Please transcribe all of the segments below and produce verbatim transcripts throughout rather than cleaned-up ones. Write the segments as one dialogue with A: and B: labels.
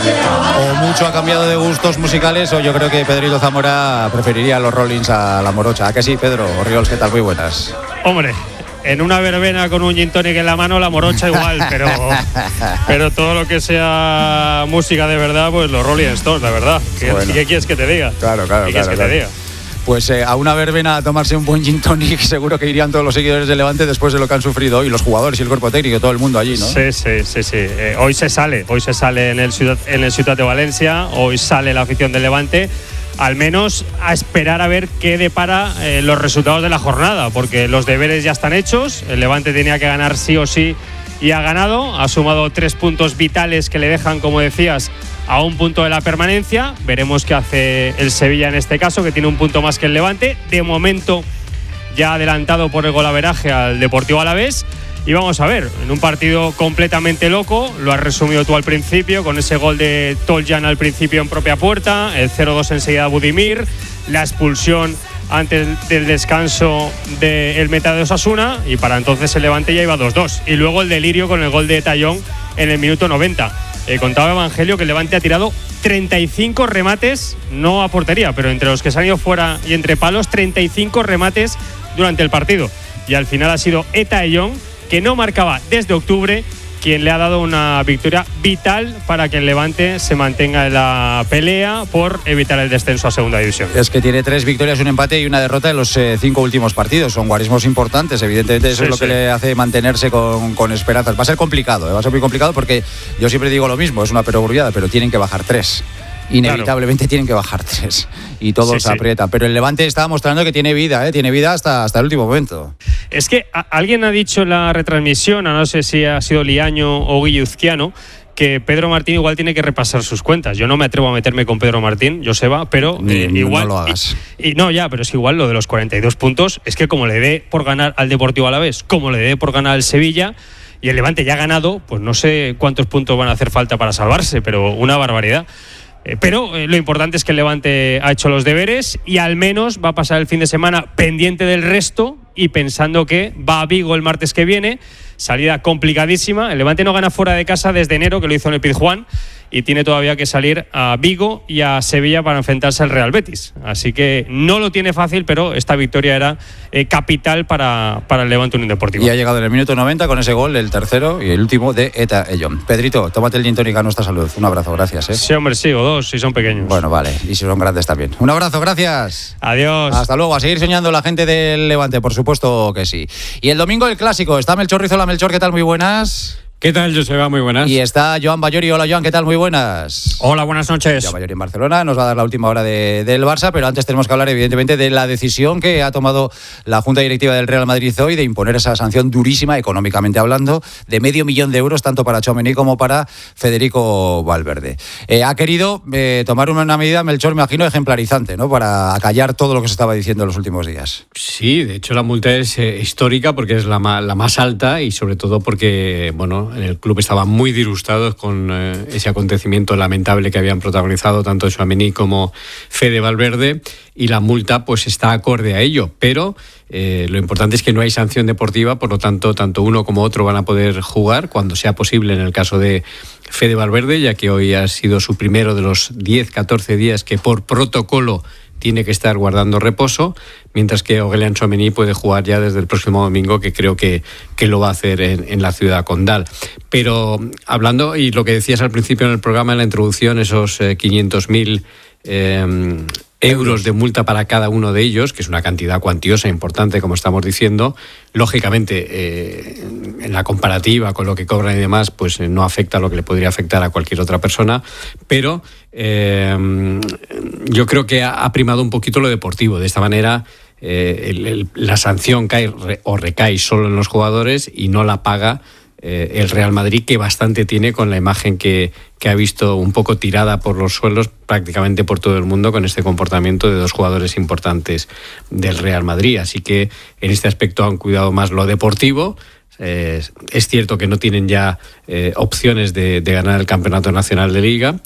A: o mucho ha cambiado de gustos musicales, o yo creo que Pedrito Zamora preferiría a los Rollins a la morocha. ¿A que sí, Pedro? Orriols, ¿qué tal? Muy buenas.
B: Hombre, en una verbena con un gin tonic en la mano, la morocha igual, pero pero todo lo que sea música de verdad, pues los Rolling Stones, la verdad. ¿Qué, bueno. ¿Qué quieres que te diga?
A: Claro, claro,
B: ¿Qué
A: claro.
B: quieres que
A: claro.
B: te diga?
A: Pues eh, a una verbena a tomarse un buen gin tonic seguro que irían todos los seguidores de Levante después de lo que han sufrido hoy, los jugadores y el cuerpo técnico, todo el mundo allí, ¿no?
B: Sí, sí, sí, sí. Eh, hoy se sale, hoy se sale en el Ciudad, en el Ciutat de Valencia, hoy sale la afición del Levante, al menos a esperar a ver qué depara eh, los resultados de la jornada, porque los deberes ya están hechos, el Levante tenía que ganar sí o sí y ha ganado, ha sumado tres puntos vitales que le dejan, como decías, a un punto de la permanencia. Veremos qué hace el Sevilla en este caso, que tiene un punto más que el Levante. De momento ya adelantado por el golaveraje al Deportivo Alavés. Y vamos a ver, en un partido completamente loco, lo has resumido tú al principio, con ese gol de Toljan al principio en propia puerta, el cero dos enseguida Budimir, la expulsión antes del descanso del meta de Osasuna, y para entonces el Levante ya iba dos dos. Y luego el delirio con el gol de Tallón en el minuto noventa. Eh, contaba Evangelio que el Levante ha tirado treinta y cinco remates, no a portería, pero entre los que se han ido fuera y entre palos, treinta y cinco remates durante el partido. Y al final ha sido Eta Ellón, que no marcaba desde octubre, quien le ha dado una victoria vital para que el Levante se mantenga en la pelea por evitar el descenso a segunda división.
A: Es que tiene tres victorias, un empate y una derrota en los eh, cinco últimos partidos. Son guarismos importantes, evidentemente eso sí, es lo sí. que le hace mantenerse con, con esperanzas. Va a ser complicado, ¿eh? va a ser muy complicado porque yo siempre digo lo mismo, es una perogrullada, pero tienen que bajar tres. Inevitablemente claro. tienen que bajar tres y todos sí, aprietan, sí. pero el Levante está mostrando que tiene vida, ¿eh? tiene vida hasta, hasta el último momento.
B: Es que a, alguien ha dicho en la retransmisión, no sé si ha sido Liaño o Guilluzquiano, que Pedro Martín igual tiene que repasar sus cuentas. Yo no me atrevo a meterme con Pedro Martín, Joseba, pero
A: Ni,
B: eh, igual
A: no lo hagas.
B: Y, y no, ya, pero es que igual lo de los cuarenta y dos puntos es que como le dé por ganar al Deportivo Alavés, como le dé por ganar al Sevilla, y el Levante ya ha ganado, pues no sé cuántos puntos van a hacer falta para salvarse, pero una barbaridad. Pero eh, lo importante es que el Levante ha hecho los deberes y al menos va a pasar el fin de semana pendiente del resto y pensando que va a Vigo el martes que viene, salida complicadísima. El Levante no gana fuera de casa desde enero, que lo hizo en el Pizjuán, y tiene todavía que salir a Vigo y a Sevilla para enfrentarse al Real Betis. Así que no lo tiene fácil, pero esta victoria era eh, capital para, para el Levante Unión Deportiva.
A: Y ha llegado en el minuto noventa con ese gol, el tercero y el último de Eta Ellón. Pedrito, tómate el gin tonic a nuestra salud. Un abrazo, gracias. ¿eh?
B: Sí, hombre, sí, o dos, si son pequeños.
A: Bueno, vale, y si son grandes también. Un abrazo, gracias.
B: Adiós.
A: Hasta luego, a seguir soñando la gente del Levante, por supuesto que sí. Y el domingo el clásico, está Melchor Rizola. Melchor, ¿qué tal? Muy buenas.
C: ¿Qué tal, Joseba? Muy buenas.
A: Y está Joan Bayori. Hola, Joan, ¿qué tal? Muy buenas.
C: Hola, buenas noches.
A: Joan Bayori en Barcelona, nos va a dar la última hora de, del Barça, pero antes tenemos que hablar, evidentemente, de la decisión que ha tomado la Junta Directiva del Real Madrid hoy de imponer esa sanción durísima, económicamente hablando, de medio millón de euros, tanto para Tchouaméni como para Federico Valverde. Eh, ha querido eh, tomar una medida, Melchor, me imagino, ejemplarizante, ¿no?, para acallar todo lo que se estaba diciendo en los últimos días.
C: Sí, de hecho la multa es eh, histórica porque es la, ma- la más alta y sobre todo porque, bueno, en el club estaba muy disgustados con eh, ese acontecimiento lamentable que habían protagonizado tanto Tchouaméni como Fede Valverde, y la multa pues está acorde a ello, pero eh, lo importante es que no hay sanción deportiva, por lo tanto tanto uno como otro van a poder jugar cuando sea posible en el caso de Fede Valverde, ya que hoy ha sido su primero de los diez catorce días que por protocolo tiene que estar guardando reposo, mientras que Aurélien Tchouaméni puede jugar ya desde el próximo domingo, que creo que, que lo va a hacer en, en la ciudad condal. Pero hablando, y lo que decías al principio en el programa, en la introducción, esos eh, quinientos mil eh, euros de multa para cada uno de ellos, que es una cantidad cuantiosa, importante, como estamos diciendo, lógicamente, eh, en la comparativa con lo que cobran y demás, pues eh, no afecta a lo que le podría afectar a cualquier otra persona, pero eh, yo creo que ha, ha primado un poquito lo deportivo. De esta manera, eh, el, el, la sanción cae re, o recae solo en los jugadores y no la paga eh, el Real Madrid, que bastante tiene con la imagen que, que ha visto un poco tirada por los suelos prácticamente por todo el mundo con este comportamiento de dos jugadores importantes del Real Madrid. Así que en este aspecto han cuidado más lo deportivo. Eh, es cierto que no tienen ya eh, opciones de, de ganar el campeonato nacional de Liga.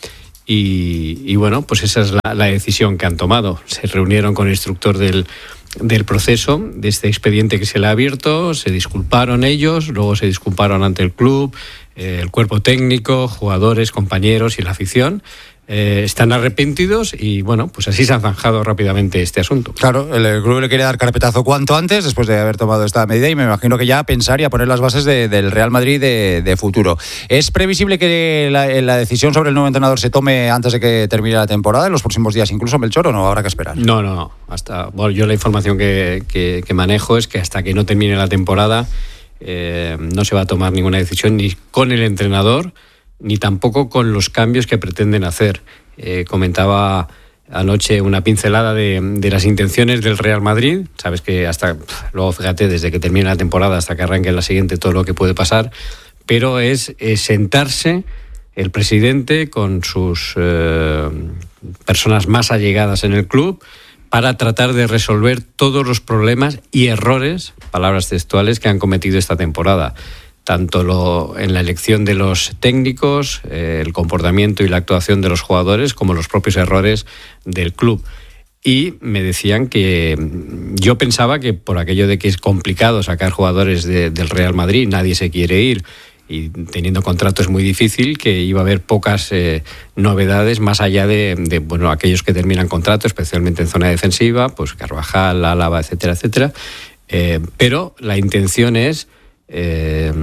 C: Y, y bueno, pues esa es la, la decisión que han tomado. Se reunieron con el instructor del, del proceso, de este expediente que se le ha abierto, se disculparon ellos, luego se disculparon ante el club, eh, el cuerpo técnico, jugadores, compañeros y la afición eh, están arrepentidos y bueno, pues así se ha zanjado rápidamente este asunto.
A: Claro, el, el club le quiere dar carpetazo cuanto antes después de haber tomado esta medida y me imagino que ya pensar y a poner las bases de, del Real Madrid de, de futuro. ¿Es previsible que la, la decisión sobre el nuevo entrenador se tome antes de que termine la temporada, en los próximos días incluso, Melchor, o no habrá que esperar?
C: No, no, no. Hasta, bueno, yo la información que, que, que manejo es que hasta que no termine la temporada eh, no se va a tomar ninguna decisión ni con el entrenador ni tampoco con los cambios que pretenden hacer. Eh, comentaba anoche una pincelada de, de las intenciones del Real Madrid. Sabes que hasta, luego fíjate, desde que termine la temporada hasta que arranque la siguiente, todo lo que puede pasar, pero es, es sentarse el presidente con sus eh, personas más allegadas en el club para tratar de resolver todos los problemas y errores, palabras textuales, que han cometido esta temporada. Tanto lo, en la elección de los técnicos, eh, el comportamiento y la actuación de los jugadores, como los propios errores del club. Y me decían que yo pensaba que por aquello de que es complicado sacar jugadores de, del Real Madrid, nadie se quiere ir, y teniendo contrato es muy difícil, que iba a haber pocas eh, novedades más allá de, de bueno, aquellos que terminan contrato, especialmente en zona defensiva, pues Carvajal, Álava, etcétera, etcétera. Eh, pero la intención es Eh,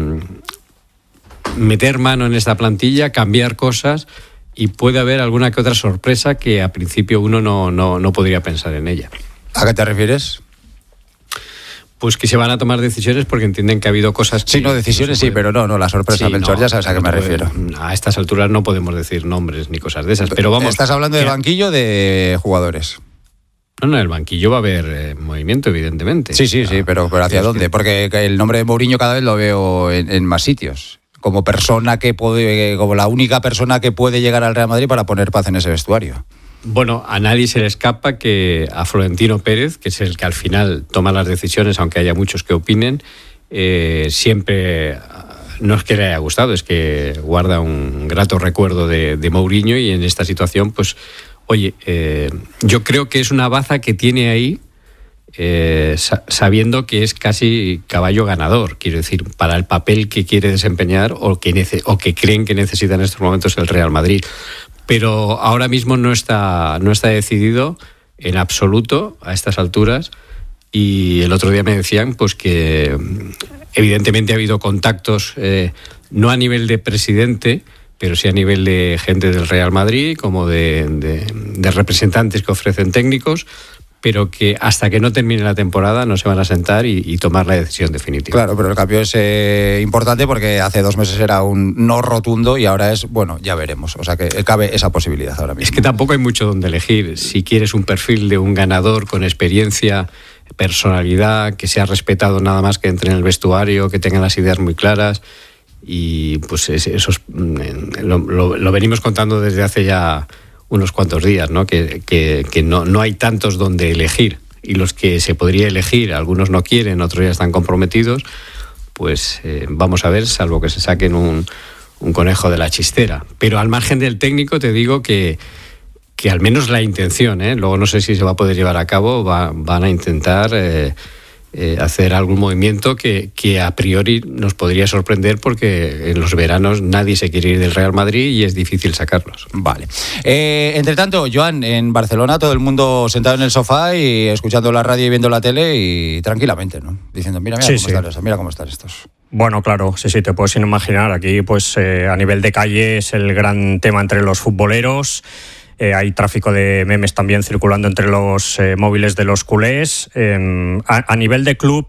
C: meter mano en esta plantilla, cambiar cosas y puede haber alguna que otra sorpresa que a principio uno no, no, no podría pensar en ella.
A: ¿A qué te refieres?
C: Pues que se van a tomar decisiones porque entienden que ha habido cosas que...
A: Sí, no, decisiones no sí, pero no, no, la sorpresa, sí, Melchor, no, ya sabes a qué me refiero.
C: A estas alturas no podemos decir nombres ni cosas de esas, pero vamos...
A: ¿Estás hablando de banquillo o de jugadores?
C: No, no, en el banquillo va a haber eh, movimiento, evidentemente.
A: Sí, sí, sí, pero, pero ¿hacia dónde? Porque el nombre de Mourinho cada vez lo veo en, en más sitios. Como persona que puede, como la única persona que puede llegar al Real Madrid para poner paz en ese vestuario.
C: Bueno, a nadie se le escapa que a Florentino Pérez, que es el que al final toma las decisiones, aunque haya muchos que opinen, eh, siempre... No es que le haya gustado, es que guarda un grato recuerdo de, de Mourinho y en esta situación, pues... Oye, eh, yo creo que es una baza que tiene ahí, eh, sa- sabiendo que es casi caballo ganador, quiero decir, para el papel que quiere desempeñar o que, nece- o que creen que necesita en estos momentos el Real Madrid. Pero ahora mismo no está, no está decidido en absoluto a estas alturas, y el otro día me decían pues que evidentemente ha habido contactos, eh, no a nivel de presidente, pero sí a nivel de gente del Real Madrid, como de, de, de representantes que ofrecen técnicos, pero que hasta que no termine la temporada no se van a sentar y, y tomar la decisión definitiva.
A: Claro, pero el cambio es eh, importante porque hace dos meses era un no rotundo y ahora es, bueno, ya veremos. O sea que cabe esa posibilidad ahora mismo.
C: Es que tampoco hay mucho donde elegir. Si quieres un perfil de un ganador con experiencia, personalidad, que sea respetado nada más que entre en el vestuario, que tenga las ideas muy claras... Y pues eso es, lo, lo, lo venimos contando desde hace ya unos cuantos días, ¿no? Que, que, que no, no hay tantos donde elegir, y los que se podría elegir, algunos no quieren, otros ya están comprometidos, pues eh, vamos a ver, salvo que se saquen un, un conejo de la chistera. Pero al margen del técnico te digo que, que al menos la intención, ¿eh? Luego no sé si se va a poder llevar a cabo, va, van a intentar... Eh, Eh, hacer algún movimiento que, que a priori nos podría sorprender porque en los veranos nadie se quiere ir del Real Madrid y es difícil sacarlos.
A: Vale. Eh, entre tanto, Joan, en Barcelona todo el mundo sentado en el sofá y escuchando la radio y viendo la tele y tranquilamente, ¿no? Diciendo, mira, mira
D: sí,
A: cómo
D: sí.
A: están estos, mira cómo están estos.
D: Bueno, claro, sí, sí, te puedes imaginar. Aquí, pues, eh, a nivel de calle es el gran tema entre los futboleros. Eh, hay tráfico de memes también circulando entre los eh, móviles de los culés. Eh, a, a nivel de club,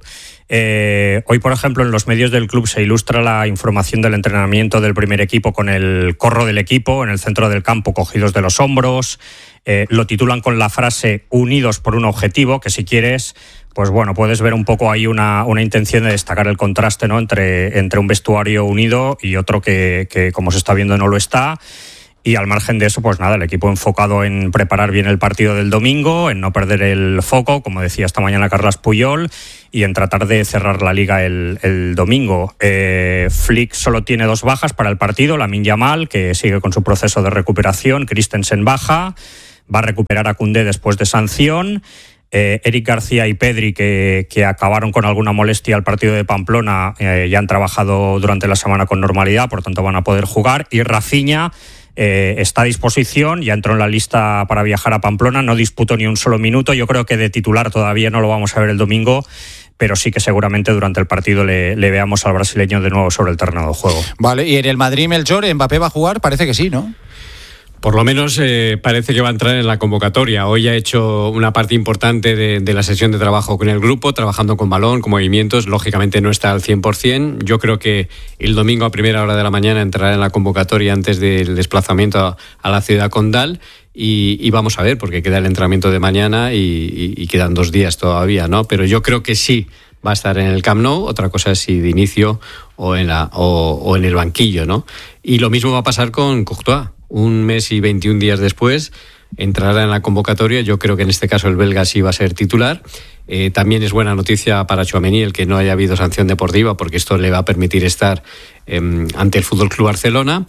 D: eh, hoy, por ejemplo, en los medios del club se ilustra la información del entrenamiento del primer equipo con el corro del equipo en el centro del campo, cogidos de los hombros. Eh, lo titulan con la frase "unidos por un objetivo", que si quieres, pues bueno, puedes ver un poco ahí una, una intención de destacar el contraste, ¿no? entre, entre un vestuario unido y otro que, que, como se está viendo, no lo está. Y al margen de eso, pues nada, el equipo enfocado en preparar bien el partido del domingo, en no perder el foco, como decía esta mañana Carles Puyol, y en tratar de cerrar la liga el, el domingo. Eh, Flick solo tiene dos bajas para el partido: Lamine Yamal, que sigue con su proceso de recuperación, Christensen baja, va a recuperar a Koundé después de sanción. Eh, Eric García y Pedri, que, que acabaron con alguna molestia al partido de Pamplona, eh, ya han trabajado durante la semana con normalidad, por tanto van a poder jugar. Y Rafinha eh, está a disposición, ya entró en la lista para viajar a Pamplona, no disputó ni un solo minuto. Yo creo que de titular todavía no lo vamos a ver el domingo, pero sí que seguramente durante el partido le, le veamos al brasileño de nuevo sobre el terreno de juego.
A: Vale, y en el Madrid, Melchor, ¿Mbappé va a jugar? Parece que sí, ¿no?
C: Por lo menos eh, parece que va a entrar en la convocatoria. Hoy ha hecho una parte importante de, de la sesión de trabajo con el grupo, trabajando con balón, con movimientos. Lógicamente no está al cien por ciento. Yo creo que el domingo a primera hora de la mañana entrará en la convocatoria antes del desplazamiento a, a la ciudad condal. Y, y vamos a ver, porque queda el entrenamiento de mañana y, y, y quedan dos días todavía, ¿no? Pero yo creo que sí va a estar en el Camp Nou. Otra cosa es si de inicio o en, la, o, o en el banquillo, ¿no? Y lo mismo va a pasar con Courtois. Un mes y veintiún días después entrará en la convocatoria. Yo creo que en este caso el belga sí va a ser titular. Eh, también es buena noticia para Tchouaméni el que no haya habido sanción deportiva, porque esto le va a permitir estar eh, ante el F C Barcelona.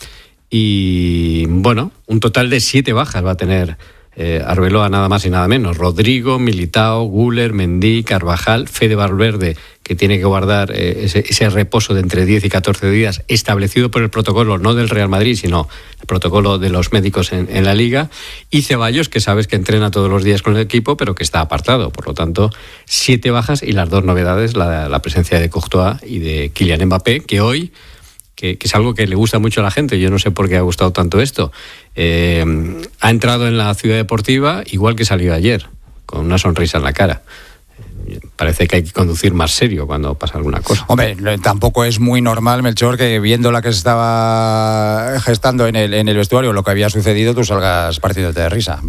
C: Y bueno, un total de siete bajas va a tener eh, Arbeloa, nada más y nada menos. Rodrigo, Militao, Güler, Mendy, Carvajal, Fede Valverde, que tiene que guardar eh, ese, ese reposo de entre diez y catorce días establecido por el protocolo, no del Real Madrid, sino el protocolo de los médicos en, en la Liga, y Ceballos, que sabes que entrena todos los días con el equipo, pero que está apartado. Por lo tanto, siete bajas y las dos novedades, la, la presencia de Courtois y de Kylian Mbappé, que hoy... Que, que es algo que le gusta mucho a la gente, yo no sé por qué ha gustado tanto esto, eh, ha entrado en la ciudad deportiva igual que salió ayer, con una sonrisa en la cara. Parece que hay que conducir más serio cuando pasa alguna cosa.
A: Hombre, tampoco es muy normal, Melchor, que viendo la que se estaba gestando en el, en el vestuario, lo que había sucedido, tú salgas partiéndote de risa.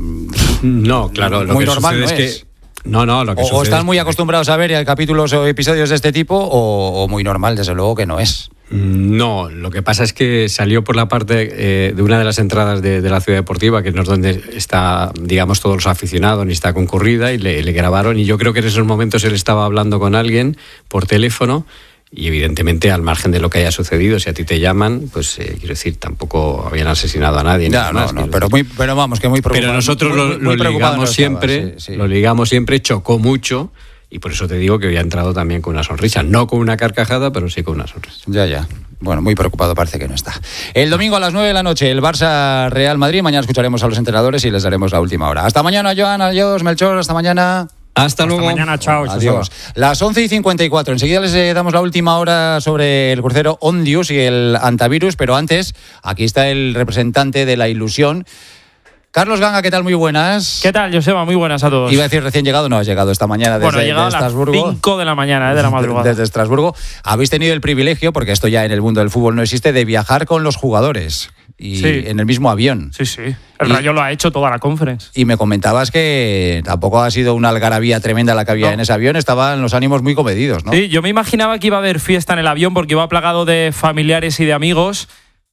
C: No, claro, lo
A: muy
C: que
A: normal
C: sucede
A: no
C: es
A: es.
C: que... No, no, lo que
A: o, o están muy
C: es...
A: acostumbrados a ver capítulos o episodios de este tipo, o, o muy normal, desde luego que no es.
C: No, lo que pasa es que salió por la parte eh, de una de las entradas de, de la ciudad deportiva, que no es donde está, digamos, todos los aficionados, ni está concurrida, y le, le grabaron, y yo creo que en esos momentos él estaba hablando con alguien por teléfono, y evidentemente al margen de lo que haya sucedido, si a ti te llaman, pues eh, quiero decir, tampoco habían asesinado a nadie.
A: Ya, no,
C: más,
A: no, pero, muy, pero vamos, que muy preocupado.
C: Pero nosotros
A: muy,
C: lo,
A: muy, muy
C: lo ligamos
A: no
C: siempre,
A: estaba, sí, sí.
C: lo ligamos siempre, chocó mucho. Y por eso te digo que hoy ha entrado también con una sonrisa. No con una carcajada, pero sí con una sonrisa.
A: Ya, ya. Bueno, muy preocupado parece que no está. El domingo a las nueve de la noche, el Barça-Real Madrid. Mañana escucharemos a los entrenadores y les daremos la última hora. Hasta mañana, Joan. Adiós, Melchor. Hasta mañana.
C: Hasta luego.
D: Hasta mañana, chao.
A: Adiós. Las once y cincuenta y cuatro. Enseguida les eh, damos la última hora sobre el crucero Ondius y el Antavirus, pero antes, aquí está el representante de la ilusión. Carlos Ganga, ¿qué tal? Muy buenas.
E: ¿Qué tal, Joseba? Muy buenas a todos.
A: Iba a decir recién llegado, no, has llegado esta mañana desde,
E: bueno, he llegado
A: desde
E: a las
A: Estrasburgo.
E: cinco de la mañana, eh, de la madrugada.
A: Desde Estrasburgo. Habéis tenido el privilegio, porque esto ya en el mundo del fútbol no existe, de viajar con los jugadores y
E: sí.
A: en el mismo avión.
E: Sí, sí. El
A: y,
E: Rayo lo ha hecho toda la conference.
A: Y me comentabas que tampoco ha sido una algarabía tremenda la que había no. en ese avión, estaban los ánimos muy comedidos, ¿no?
E: Sí, yo me imaginaba que iba a haber fiesta en el avión porque iba plagado de familiares y de amigos,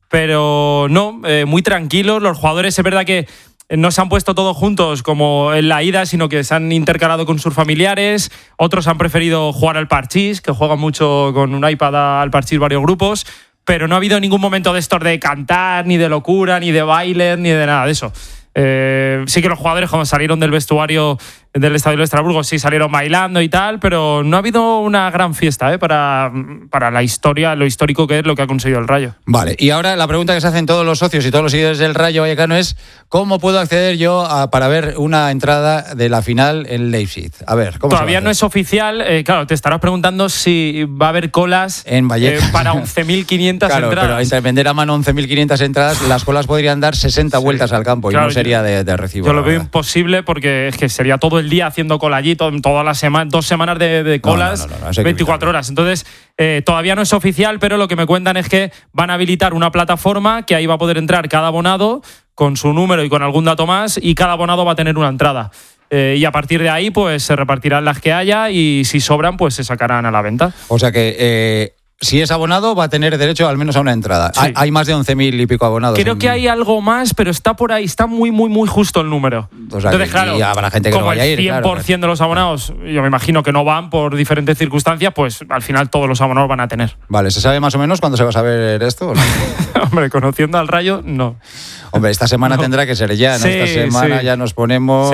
E: pero no, eh, muy tranquilos. Los jugadores, es verdad que no se han puesto todos juntos como en la ida, sino que se han intercalado con sus familiares. Otros han preferido jugar al parchís, que juegan mucho con un iPad al parchís varios grupos, pero no ha habido ningún momento de estos de cantar, ni de locura, ni de baile, ni de nada de eso. Eh, sí que los jugadores, cuando salieron del vestuario del Estadio de Estrasburgo, sí salieron bailando y tal, pero no ha habido una gran fiesta ¿eh? para, para la historia, lo histórico que es lo que ha conseguido el Rayo.
A: Vale, y ahora la pregunta que se hacen todos los socios y todos los seguidores del Rayo Vallecano es: ¿cómo puedo acceder yo a, para ver una entrada de la final en Leipzig? A ver, ¿cómo
E: Todavía no es oficial, eh, claro, te estarás preguntando si va a haber colas
A: en Vallecano
E: eh, para once mil quinientas
A: claro,
E: entradas.
A: Pero entre vender a mano once mil quinientas entradas, las colas podrían dar sesenta sí. vueltas al campo claro, y no sería de, de recibo.
E: Yo lo veo imposible porque es que sería todo el día haciendo cola allí, todo, todas las semanas, dos semanas de, de colas, no, no, no, no, veinticuatro horas. Entonces, eh, todavía no es oficial, pero lo que me cuentan es que van a habilitar una plataforma que ahí va a poder entrar cada abonado con su número y con algún dato más, y cada abonado va a tener una entrada. Eh, y a partir de ahí, pues se repartirán las que haya y si sobran, pues se sacarán a la venta.
A: O sea que Eh... si es abonado, va a tener derecho al menos a una entrada. Sí. Hay, hay más de once mil y pico abonados.
E: Creo
A: en...
E: que hay algo más, pero está por ahí, está muy, muy, muy justo el número.
A: O sea,
E: Entonces,
A: que,
E: claro,
A: y habrá gente que
E: como
A: no vaya a ir.
E: el cien por ciento
A: claro.
E: de los abonados, yo me imagino que no van por diferentes circunstancias, pues al final todos los abonados van a tener.
A: Vale, ¿se sabe más o menos cuándo se va a saber esto? ¿O no?
E: Hombre, conociendo al Rayo, no.
A: Hombre, esta semana no. tendrá que ser ya, ¿no?
E: Sí,
A: esta semana
E: sí.
A: ya nos ponemos...